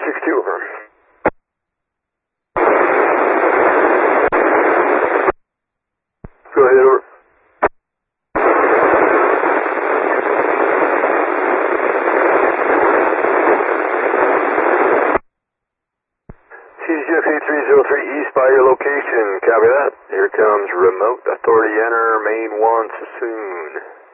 62 over. Go ahead, over. CGF 8303 east by your location. Copy that. Here comes remote authority enter main 1 Sassoon.